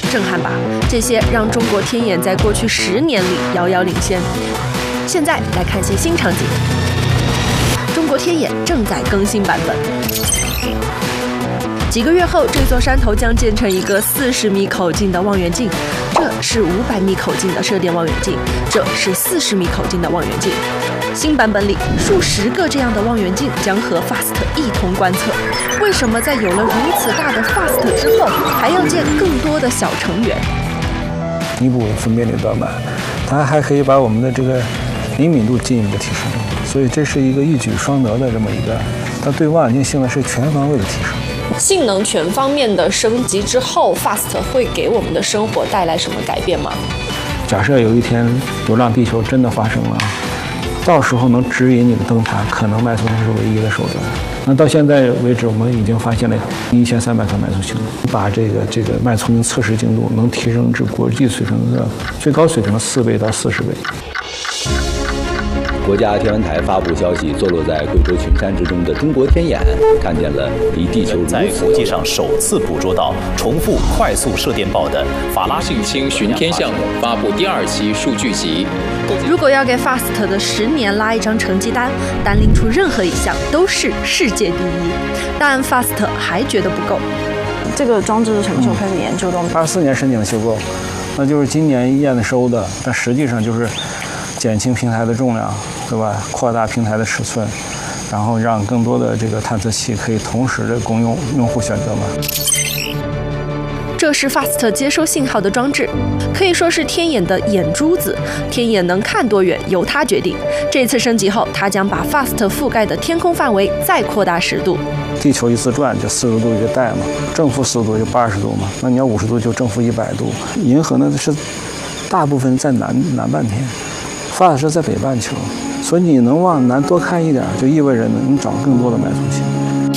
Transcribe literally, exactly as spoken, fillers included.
震撼吧。这些让中国天眼在过去十年里遥遥领先。现在来看些新场景。中国天眼正在更新版本。几个月后，这座山头将建成一个四十米口径的望远镜，这是五百米口径的射电望远镜，这是四十米口径的望远镜。新版本里，数十个这样的望远镜将和 FAST 一同观测。为什么在有了如此大的 FAST 之后，还要建更多的小成员？ 弥补分辨率短板，它还可以把我们的这个灵敏度进一步提升，所以这是一个一举双得的这么一个，它对望远镜性能是全方位的提升。 性能全方面的升级之后 ，FAST 会给我们的生活带来什么改变吗？ 假设有一天流浪地球真的发生了，到时候能指引你的灯塔，可能脉冲星是唯一的手段。那到现在为止，我们已经发现了一千三百颗脉冲星，把这个这个脉冲星测试精度能提升至国际水平的最高水平的四倍到四十倍。 国家天文台发布消息，坐落在贵州群山之中的中国天眼看见了离地球在国际上首次捕捉到重复快速射电暴的法拉信星巡天项目发布第二期数据集。 如果要给 FAST 的十年拉一张成绩单，单拎出任何一项都是世界第一，但 FAST 还觉得不够。 这个装置是什么时候开始研究的？ 二四年申请修购，那就是今年验收的，但实际上就是减轻平台的重量，对吧？扩大平台的尺寸，然后让更多的这个探测器可以同时的供用用户选择嘛。 这是 FAST 接收信号的装置，可以说是天眼的眼珠子。天眼能看多远由它决定。这次升级后，它将把 FAST 覆盖的天空范围再扩大十度。 地球一次转就四十度一个带嘛，正负四十度就八十度嘛，那你要五十度就正负一百度。银河呢是大部分在南南半天。FAST 是在北半球，所以你能往南多看一点，就意味着能找更多的脉冲星。